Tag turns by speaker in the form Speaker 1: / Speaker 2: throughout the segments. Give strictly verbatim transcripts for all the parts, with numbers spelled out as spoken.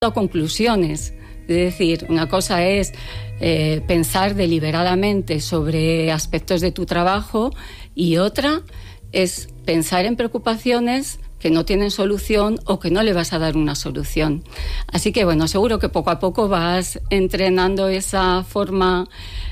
Speaker 1: conclusiones. Es decir, una cosa es eh, pensar deliberadamente sobre aspectos de tu trabajo y otra es pensar en preocupaciones que no tienen solución o que no le vas a dar una solución. Así que, bueno, seguro que poco a poco vas entrenando esa forma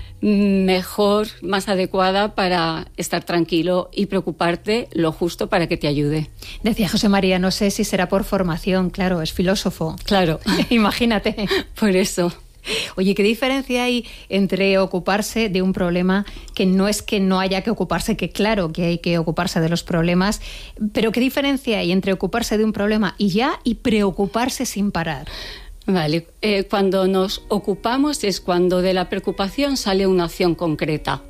Speaker 1: mejor, más adecuada para estar tranquilo y preocuparte lo justo para que te ayude.
Speaker 2: Decía José María, no sé si será por formación, claro, es filósofo.
Speaker 1: Claro.
Speaker 2: Imagínate.
Speaker 1: Por eso.
Speaker 2: Oye, ¿qué diferencia hay entre ocuparse de un problema, que no es que no haya que ocuparse, que claro que hay que ocuparse de los problemas, pero qué diferencia hay entre ocuparse de un problema y ya y preocuparse sin parar?
Speaker 1: Vale, eh, cuando nos ocupamos es cuando de la preocupación sale una acción concreta.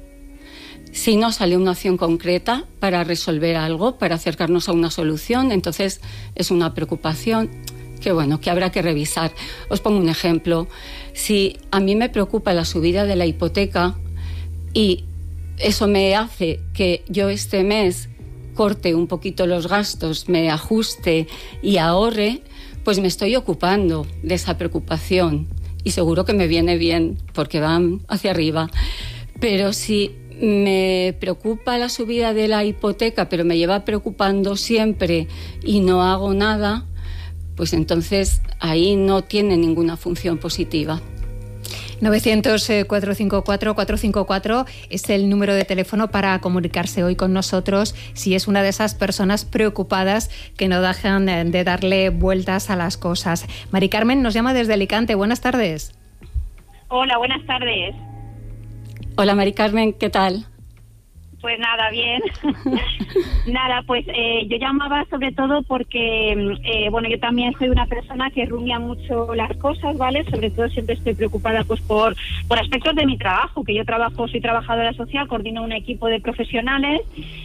Speaker 1: Si no sale una acción concreta para resolver algo, para acercarnos a una solución, entonces es una preocupación que bueno, que habrá que revisar. Os pongo un ejemplo. Si a mí me preocupa la subida de la hipoteca y eso me hace que yo este mes corte un poquito los gastos, me ajuste y ahorre, pues me estoy ocupando de esa preocupación y seguro que me viene bien porque van hacia arriba. Pero si me preocupa la subida de la hipoteca, pero me lleva preocupando siempre y no hago nada, pues entonces ahí no tiene ninguna función positiva.
Speaker 2: novecientos, cuatrocientos cincuenta y cuatro, cuatrocientos cincuenta y cuatro es el número de teléfono para comunicarse hoy con nosotros si es una de esas personas preocupadas que no dejan de darle vueltas a las cosas. Mari Carmen nos llama desde Alicante. Buenas tardes.
Speaker 3: Hola, buenas tardes.
Speaker 1: Hola Mari Carmen, ¿qué tal?
Speaker 3: Pues nada, bien. Nada, pues eh, yo llamaba sobre todo porque, eh, bueno, yo también soy una persona que rumia mucho las cosas, ¿vale? Sobre todo siempre estoy preocupada pues por, por aspectos de mi trabajo, que yo trabajo, soy trabajadora social, coordino un equipo de profesionales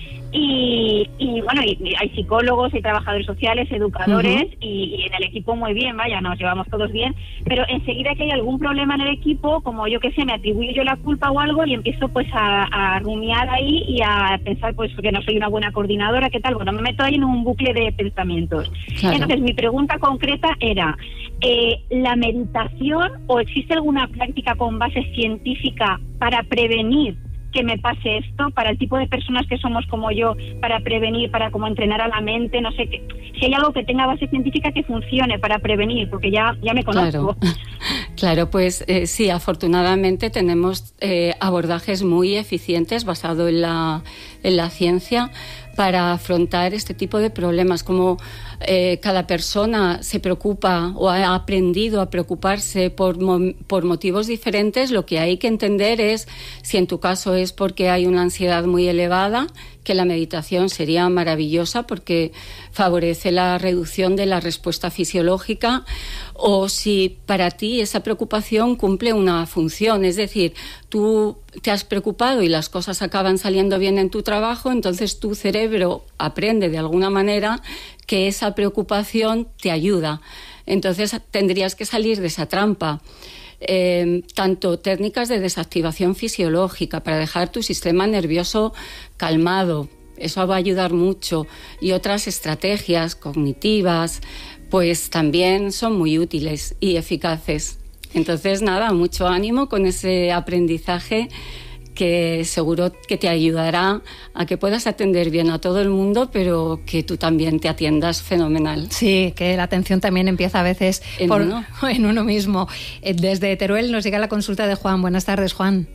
Speaker 3: y, y bueno, y, y hay psicólogos, hay trabajadores sociales, educadores, uh-huh. y, y en el equipo muy bien, vaya, nos llevamos todos bien, pero enseguida que hay algún problema en el equipo, como yo que sé, me atribuyo yo la culpa o algo y empiezo pues a, a rumiar ahí y a pensar pues que no soy una buena coordinadora, ¿qué tal? Bueno, me meto ahí en un bucle de pensamientos. Claro. Entonces mi pregunta concreta era, eh, ¿la meditación o existe alguna práctica con base científica para prevenir que me pase esto, para el tipo de personas que somos como yo, para prevenir, para como entrenar a la mente, no sé qué, si hay algo que tenga base científica que funcione para prevenir, porque ya, ya me conozco.
Speaker 1: Claro, claro pues eh, sí, afortunadamente tenemos eh, abordajes muy eficientes basados en la, en la ciencia para afrontar este tipo de problemas, como eh, cada persona se preocupa o ha aprendido a preocuparse por, mo- por motivos diferentes. Lo que hay que entender es si en tu caso es porque hay una ansiedad muy elevada, que la meditación sería maravillosa porque favorece la reducción de la respuesta fisiológica, o si para ti esa preocupación cumple una función, es decir, tú te has preocupado y las cosas acaban saliendo bien en tu trabajo, entonces tu cerebro aprende de alguna manera que esa preocupación te ayuda. Entonces tendrías que salir de esa trampa. Eh, tanto técnicas de desactivación fisiológica para dejar tu sistema nervioso calmado, eso va a ayudar mucho, y otras estrategias cognitivas pues también son muy útiles y eficaces. Entonces nada, mucho ánimo con ese aprendizaje que seguro que te ayudará a que puedas atender bien a todo el mundo, pero que tú también te atiendas fenomenal.
Speaker 2: Sí, que la atención también empieza a veces
Speaker 1: en,
Speaker 2: por,
Speaker 1: uno.
Speaker 2: en uno mismo. Desde Teruel nos llega la consulta de Juan. Buenas tardes, Juan.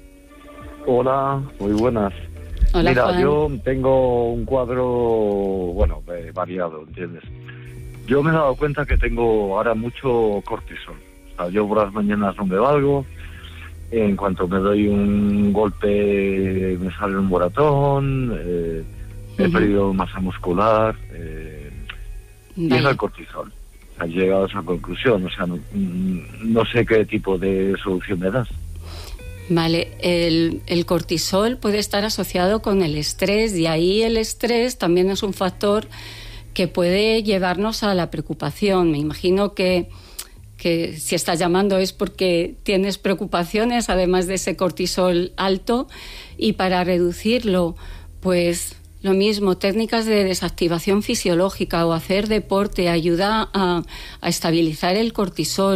Speaker 4: Hola, muy buenas.
Speaker 1: Hola,
Speaker 4: Mira,
Speaker 1: Juan.
Speaker 4: yo tengo un cuadro, bueno, eh, variado, ¿entiendes? Yo me he dado cuenta que tengo ahora mucho cortisol. O sea, yo por las mañanas no me valgo. En cuanto me doy un golpe me sale un moratón, eh, uh-huh. he perdido masa muscular, eh, y es el cortisol. Has llegado a esa conclusión, o sea, no, no sé qué tipo de solución me das.
Speaker 1: Vale, el, el cortisol puede estar asociado con el estrés y ahí el estrés también es un factor que puede llevarnos a la preocupación. Me imagino que que si estás llamando es porque tienes preocupaciones, además de ese cortisol alto, y para reducirlo, pues lo mismo, técnicas de desactivación fisiológica o hacer deporte ayuda a, a estabilizar el cortisol.